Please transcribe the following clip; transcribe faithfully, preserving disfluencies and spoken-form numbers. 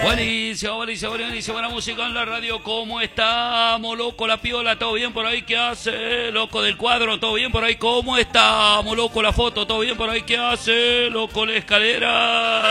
Buenísimo, buenísimo, buenísimo, buena música en la radio. ¿Cómo estamos, loco? La piola, ¿todo bien por ahí? ¿Qué hace, loco del cuadro? ¿Todo bien por ahí? ¿Cómo estamos, loco? La foto, ¿todo bien por ahí? ¿Qué hace, loco la escalera?